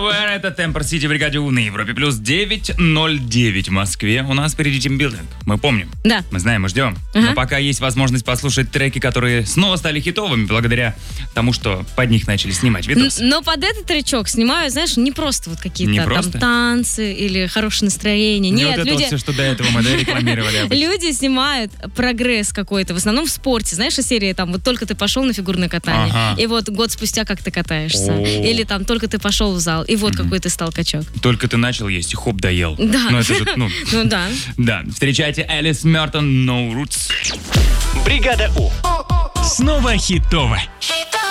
Aware, это Темпер Сити в бригаде У на Европе. Плюс 9:09 в Москве. У нас впереди тимбилдинг. Мы помним. Да. Мы знаем, мы ждем. Но пока есть возможность послушать треки, которые снова стали хитовыми благодаря тому, что под них начали снимать видосы. Но под этот тречок снимают, знаешь, не просто вот какие-то там танцы или хорошее настроение. Не Нет, вот это вот все, что до этого мы рекламировали обычно. Люди снимают прогресс какой-то, в основном в спорте. Знаешь, из серии там вот только ты пошел на фигурное катание, и вот год спустя как ты катаешься. Или там только ты пошел в зал, и вот какой ты стал качок. Только ты начал есть, и хоп, доел. Да. Ну, это же, Ну да. Да. Встречайте Элис Мертон, No Roots. Бригада У. Снова хитово.